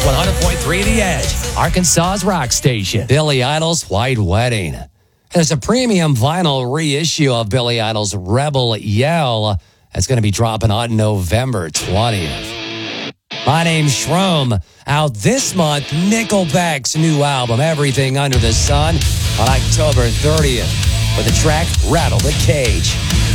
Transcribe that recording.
100.3 The Edge, Arkansas's rock station. Billy Idol's White Wedding. There's a premium vinyl reissue of Billy Idol's Rebel Yell that's going to be dropping on November 20th. My name's Shroom. Out this month, Nickelback's new album, Everything Under the Sun, on October 30th, with the track Rattle the Cage.